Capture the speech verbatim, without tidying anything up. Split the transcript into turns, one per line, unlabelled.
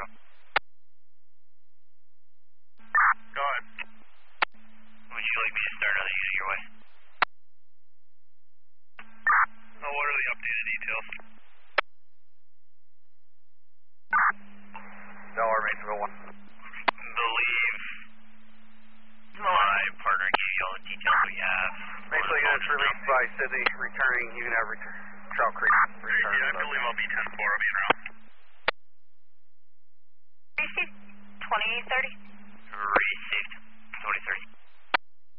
zero. Go ahead. Would you like me to start another unit your way? Oh, what are the updated details?
Delaware, Masonville one.
Believe my partner gave you all the details we have.
Masonville units released by Sydney, returning. You can have return. Trout Creek. Return.
Yeah, I believe I'll be ten four. I'll be around.
Receive twenty thirty.
Receive.